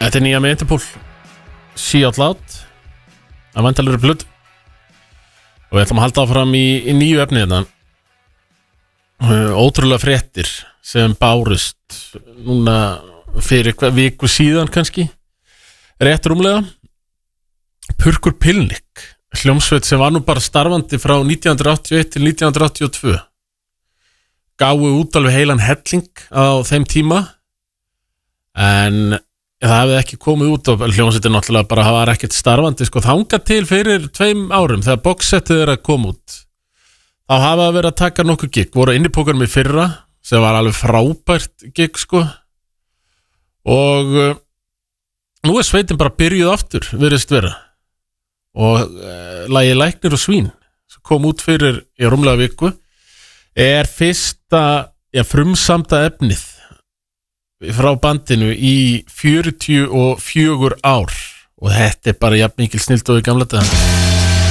Þetta nýja með Interpol See Out Loud að vantalur blöð og við ætlum að halda áfram í nýju efni hérna ótrúlega fréttir sem bárust núna fyrir viku síðan kannski rétt rúmlega Purkur Pilnik hljómsveit sem var nú bara starfandi frá 1981 til 1982 gáfu út alveg heilan helling á þeim tíma en það hefði ekki komið út og hljómsveitin náttúrulega bara var ekkert starfandi sko þangað til fyrir 2 árum þegar boxsetið er að koma út þá hafa verið að taka nokkuð gig voru innipókarum í fyrra sem var alveg frábært gig sko og nú er sveitin bara byrjuð aftur virðist vera og lagið Læknir og svín sem kom út fyrir í rúmlega viku er fyrsta frumsamda efnið frá bandinu í 44 ár og þetta er bara jafn mikil snild og í gamla daga